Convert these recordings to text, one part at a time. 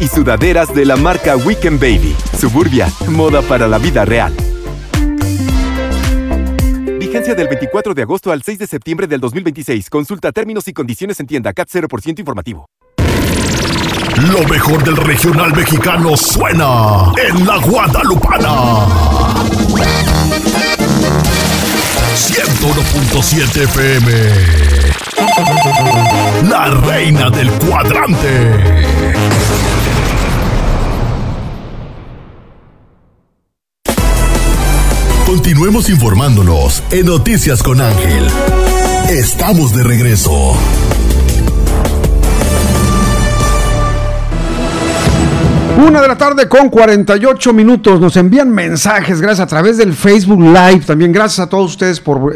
y sudaderas de la marca Weekend Baby. Suburbia, moda para la vida real. Vigencia del 24 de agosto al 6 de septiembre del 2026. Consulta términos y condiciones en tienda. CAT 0% informativo. Lo mejor del regional mexicano suena en La Guadalupana. 101.7 FM. La reina del cuadrante. Continuemos informándonos en Noticias con Ángel. Estamos de regreso. Una de la tarde con 48 minutos. Nos envían mensajes, gracias a través del Facebook Live. También gracias a todos ustedes por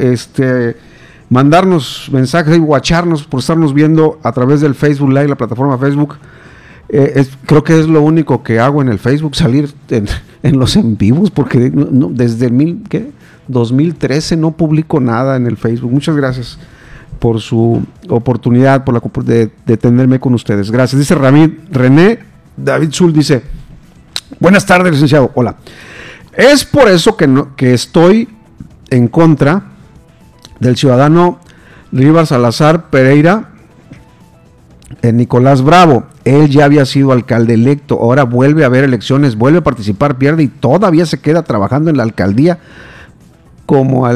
mandarnos mensajes y guacharnos, por estarnos viendo a través del Facebook Live, la plataforma Facebook. Creo que es lo único que hago en el Facebook, salir en los en vivos, porque desde 2013 no publico nada en el Facebook. Muchas gracias por su oportunidad, de tenerme con ustedes. Gracias. Dice René David Zul, dice: buenas tardes, licenciado. Hola. Es por eso que estoy en contra del ciudadano Rivas Salazar Pereira, Nicolás Bravo. Él ya había sido alcalde electo, ahora vuelve a haber elecciones, vuelve a participar, pierde y todavía se queda trabajando en la alcaldía. ¿Cómo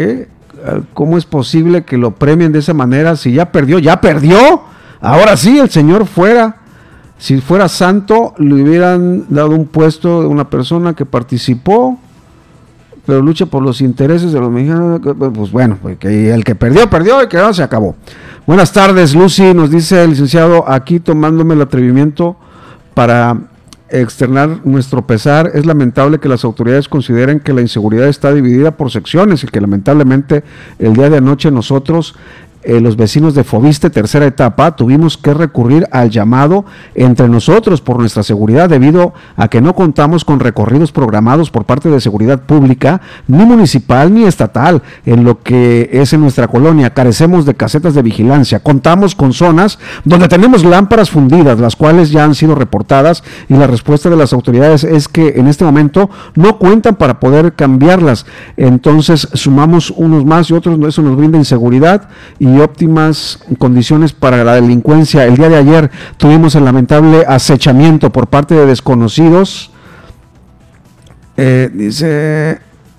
es posible que lo premien de esa manera? Si ya perdió, ahora sí, el señor si fuera santo, le hubieran dado un puesto de una persona que participó, pero lucha por los intereses de los mexicanos. Pues bueno, porque el que perdió y que no, se acabó. Buenas tardes, Lucy, nos dice el licenciado, aquí tomándome el atrevimiento para externar nuestro pesar. Es lamentable que las autoridades consideren que la inseguridad está dividida por secciones y que lamentablemente el día de anoche nosotros, los vecinos de Fobiste, tercera etapa, tuvimos que recurrir al llamado entre nosotros por nuestra seguridad, debido a que no contamos con recorridos programados por parte de seguridad pública, ni municipal ni estatal, en lo que es en nuestra colonia. Carecemos de casetas de vigilancia, contamos con zonas donde tenemos lámparas fundidas, las cuales ya han sido reportadas, y la respuesta de las autoridades es que en este momento no cuentan para poder cambiarlas. Entonces sumamos unos más y otros, eso nos brinda inseguridad y óptimas condiciones para la delincuencia. El día de ayer tuvimos el lamentable acechamiento por parte de desconocidos. Dice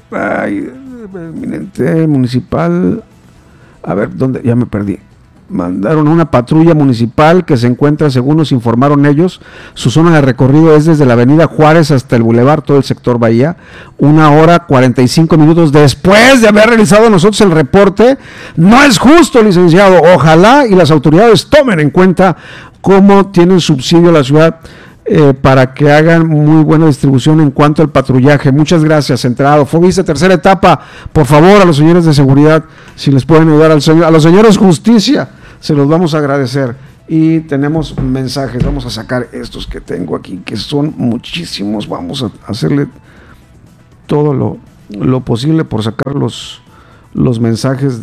eminente municipal, a ver, ¿dónde? Ya me perdí. Mandaron una patrulla municipal que se encuentra, según nos informaron ellos, su zona de recorrido es desde la avenida Juárez hasta el bulevar, todo el sector Bahía, 1 hora 45 minutos después de haber realizado nosotros el reporte. No es justo, licenciado. Ojalá y las autoridades tomen en cuenta cómo tienen subsidio a la ciudad para que hagan muy buena distribución en cuanto al patrullaje. Muchas gracias, centrado. Fobiste, tercera etapa, por favor, a los señores de seguridad, si les pueden ayudar a los señores justicia, se los vamos a agradecer. Y tenemos mensajes, vamos a sacar estos que tengo aquí, que son muchísimos. Vamos a hacerle todo lo posible por sacar los mensajes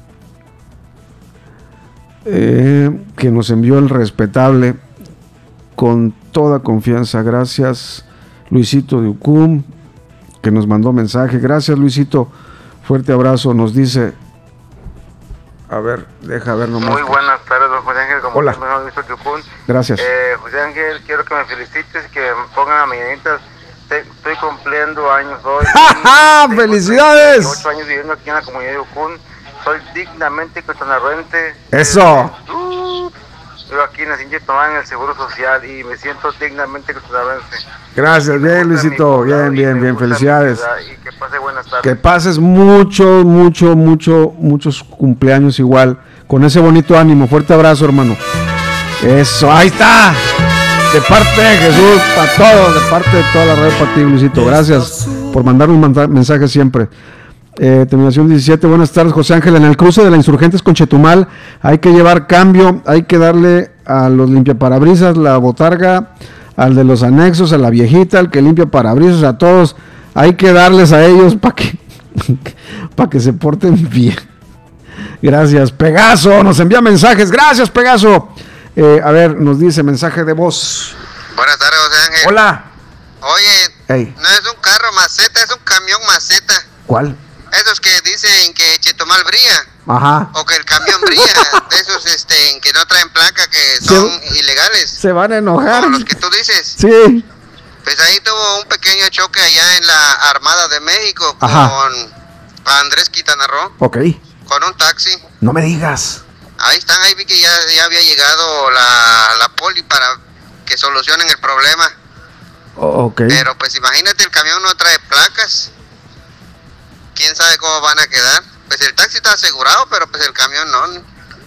que nos envió el respetable con toda confianza. Gracias, Luisito de Ucum, que nos mandó mensaje. Gracias, Luisito, fuerte abrazo. Nos dice, a ver, deja ver nomás. Muy buenas tardes, don José Ángel. Hola. Gracias. José Ángel, quiero que me felicites y que me pongan a mañanitas. Estoy cumpliendo años hoy. ¡Ja! ¡Felicidades! 8 años viviendo aquí en la comunidad de Ucún. Soy dignamente costarricense. ¡Eso! Yo aquí nací en Chetumal, en el Seguro Social, y me siento dignamente costarricense. Gracias, bien, Luisito. Bien, felicidades. Y que pase buenas tardes. Que pases muchos cumpleaños igual, con ese bonito ánimo. Fuerte abrazo, hermano. Eso, ahí está. De parte de Jesús, para todos, de parte de toda la red, para ti, Luisito. Gracias por mandarme un mensaje siempre. Terminación 17, buenas tardes, José Ángel. En el cruce de la Insurgentes con Chetumal hay que llevar cambio, hay que darle a los limpiaparabrisas la botarga, al de los anexos, a la viejita, al que limpia parabrisas, a todos, hay que darles a ellos para que se porten bien. Gracias, Pegaso, nos envía mensajes. Gracias, Pegaso. A ver, nos dice mensaje de voz. Buenas tardes, José Ángel. Hola. Oye, Hey. no es un carro maceta, es un camión maceta. ¿Cuál? Esos que dicen que Chetumal brilla, Ajá. o que el camión brilla. De esos que no traen placa, que son ilegales. Se van a enojar. Como los que tú dices. Sí. Pues ahí tuvo un pequeño choque allá en la Armada de México con Ajá. Andrés Quintana Roo, Ok. con un taxi. No me digas. Ahí están, ahí vi que ya había llegado la poli para que solucionen el problema. Ok. Pero pues imagínate, el camión no trae placas. ¿Quién sabe cómo van a quedar? Pues el taxi está asegurado, pero pues el camión no.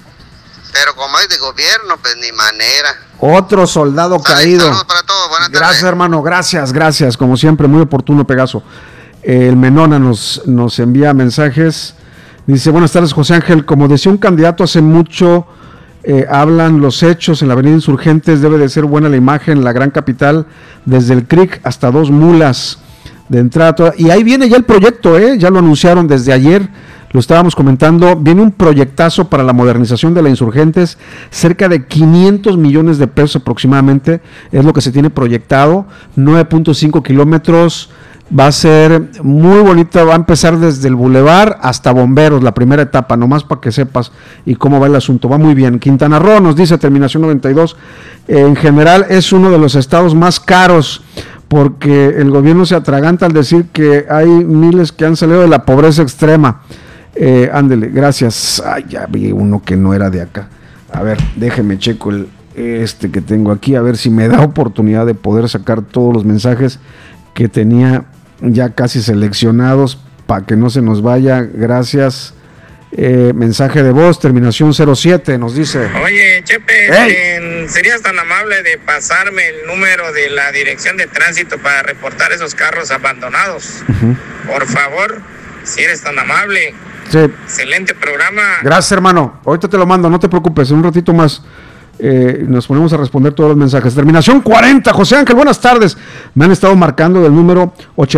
Pero como es de gobierno, pues ni manera. Otro soldado caído. Saludos para todos, buenas tardes. Gracias, hermano, gracias. Como siempre, muy oportuno, Pegaso. El Menona nos envía mensajes. Dice, buenas tardes, José Ángel. Como decía un candidato hace mucho, hablan los hechos en la avenida Insurgentes. Debe de ser buena la imagen, la gran capital, desde el CRIC hasta Dos Mulas de entrada. Y ahí viene ya el proyecto, ya lo anunciaron desde ayer. Lo estábamos comentando, viene un proyectazo para la modernización de la Insurgentes, cerca de 500 millones de pesos aproximadamente, es lo que se tiene proyectado, 9.5 kilómetros, va a ser muy bonita, va a empezar desde el Boulevard hasta Bomberos, la primera etapa, nomás para que sepas y cómo va el asunto, va muy bien. Quintana Roo nos dice, terminación 92, en general es uno de los estados más caros, porque el gobierno se atraganta al decir que hay miles que han salido de la pobreza extrema. Ándele, gracias. Ay, ya vi uno que no era de acá. A ver, déjeme checo que tengo aquí, a ver si me da oportunidad de poder sacar todos los mensajes que tenía ya casi seleccionados para que no se nos vaya. Gracias. Mensaje de voz, terminación 07, nos dice. Oye, Chepe, ¡Ey! ¿serías tan amable de pasarme el número de la dirección de tránsito para reportar esos carros abandonados? Por favor, si eres tan amable. Sí. Excelente programa. Gracias, hermano. Ahorita te lo mando, no te preocupes, en un ratito más nos ponemos a responder todos los mensajes. Terminación 40, José Ángel, buenas tardes. Me han estado marcando del número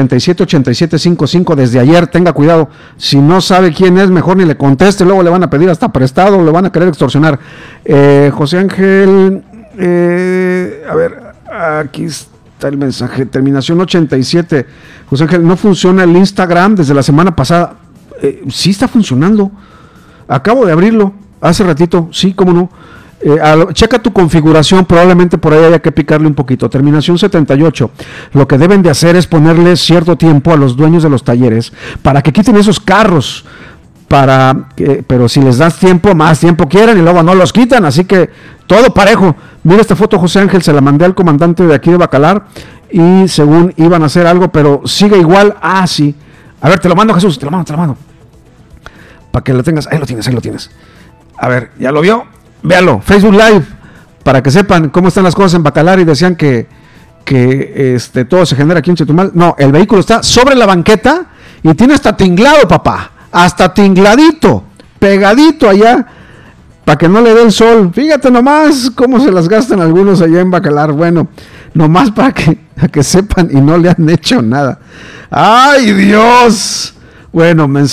878755 desde ayer. Tenga cuidado, si no sabe quién es, mejor ni le conteste, luego le van a pedir hasta prestado, le van a querer extorsionar. José Ángel, a ver, aquí está el mensaje. Terminación 87, José Ángel, no funciona el Instagram desde la semana pasada. Sí está funcionando. Acabo de abrirlo hace ratito. Sí, cómo no. Checa tu configuración, probablemente por ahí haya que picarle un poquito. Terminación 78. Lo que deben de hacer es ponerle cierto tiempo a los dueños de los talleres para que quiten esos carros. Pero si les das tiempo, más tiempo quieren y luego no los quitan. Así que todo parejo. Mira esta foto, José Ángel, se la mandé al comandante de aquí de Bacalar y según iban a hacer algo, pero sigue igual. Ah, sí. A ver, te lo mando, Jesús, te lo mando. Para que lo tengas, ahí lo tienes. A ver, ¿ya lo vio? Véalo, Facebook Live, para que sepan cómo están las cosas en Bacalar y decían que todo se genera aquí en Chetumal. No, el vehículo está sobre la banqueta y tiene hasta tinglado, papá, hasta tingladito, pegadito allá, para que no le dé el sol. Fíjate nomás cómo se las gastan algunos allá en Bacalar. Bueno, nomás para que sepan y no le han hecho nada. ¡Ay, Dios! Bueno,